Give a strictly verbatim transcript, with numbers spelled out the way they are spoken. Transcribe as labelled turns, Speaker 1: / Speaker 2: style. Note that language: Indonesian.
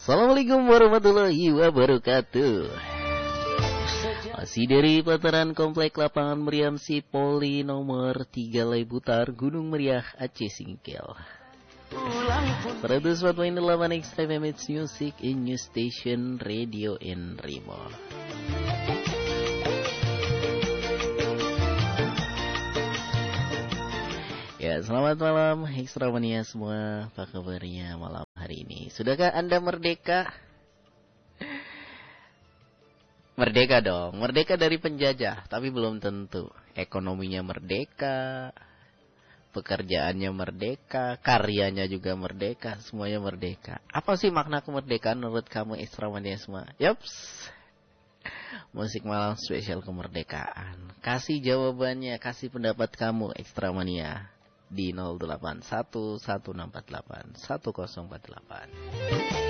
Speaker 1: Assalamualaikum warahmatullahi wabarakatuh. Masih dari pelataran Komplek Lapangan Meriam Sipoli nomor tiga Laibutar, Gunung Meriah, Aceh Singkil. seratus empat koma delapan X F M It's Music in New Station Radio in Rimo. Ya, selamat malam Ekstramania semua. Apa kabarnya malam hari ini? Sudahkah Anda merdeka? Merdeka dong, merdeka dari penjajah, tapi belum tentu. Ekonominya merdeka, pekerjaannya merdeka, karyanya juga merdeka, semuanya merdeka. Apa sih makna kemerdekaan menurut kamu Ekstramania semua? Yups. Musik malam spesial kemerdekaan. Kasih jawabannya, kasih pendapat kamu Ekstramania di nol delapan satu satu enam empat delapan satu nol empat delapan.